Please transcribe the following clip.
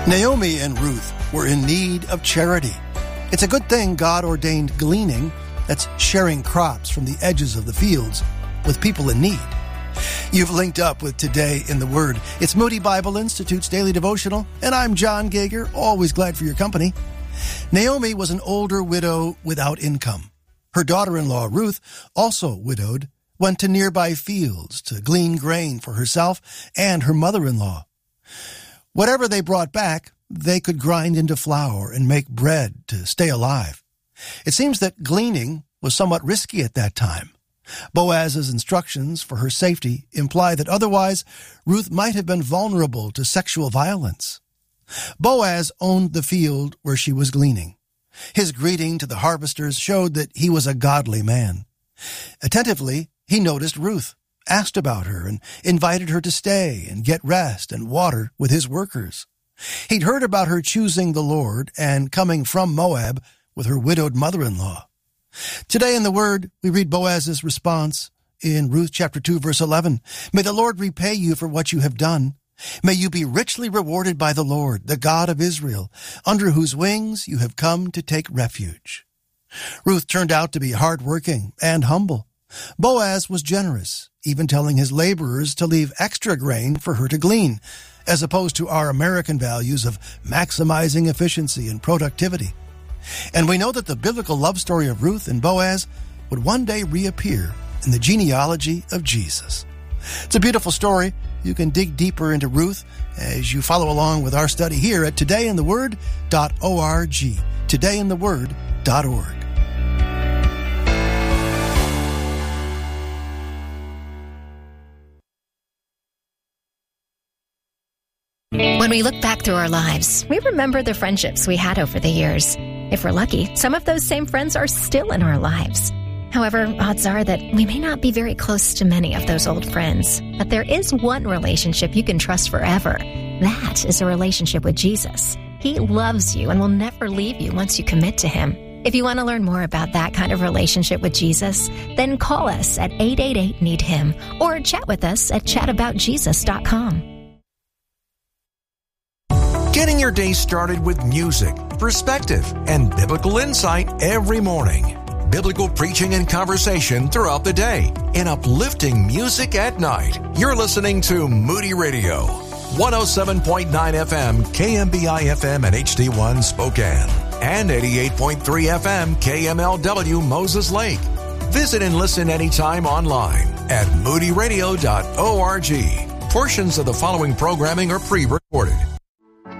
Naomi and Ruth were in need of charity. It's a good thing God ordained gleaning, that's sharing crops from the edges of the fields, with people in need. You've linked up with Today in the Word. It's Moody Bible Institute's daily devotional, and I'm John Gager, always glad for your company. Naomi was an older widow without income. Her daughter-in-law, Ruth, also widowed, went to nearby fields to glean grain for herself and her mother-in-law. Whatever they brought back, they could grind into flour and make bread to stay alive. It seems that gleaning was somewhat risky at that time. Boaz's instructions for her safety imply that otherwise Ruth might have been vulnerable to sexual violence. Boaz owned the field where she was gleaning. His greeting to the harvesters showed that he was a godly man. Attentively, he noticed Ruth, asked about her, and invited her to stay and get rest and water with his workers. He'd heard about her choosing the Lord and coming from Moab with her widowed mother-in-law. Today in the Word, we read Boaz's response in Ruth chapter 2, verse 11. May the Lord repay you for what you have done. May you be richly rewarded by the Lord, the God of Israel, under whose wings you have come to take refuge. Ruth turned out to be hardworking and humble. Boaz was generous, even telling his laborers to leave extra grain for her to glean, as opposed to our American values of maximizing efficiency and productivity. And we know that the biblical love story of Ruth and Boaz would one day reappear in the genealogy of Jesus. It's a beautiful story. You can dig deeper into Ruth as you follow along with our study here at todayintheword.org. todayintheword.org. When we look back through our lives, we remember the friendships we had over the years. If we're lucky, some of those same friends are still in our lives. However, odds are that we may not be very close to many of those old friends. But there is one relationship you can trust forever. That is a relationship with Jesus. He loves you and will never leave you once you commit to Him. If you want to learn more about that kind of relationship with Jesus, then call us at 888-NEED-HIM or chat with us at chataboutjesus.com. Getting your day started with music, perspective, and biblical insight every morning. Biblical preaching and conversation throughout the day. And uplifting music at night. You're listening to Moody Radio. 107.9 FM, KMBI FM and HD1 Spokane. And 88.3 FM, KMLW Moses Lake. Visit and listen anytime online at moodyradio.org. Portions of the following programming are pre-recorded.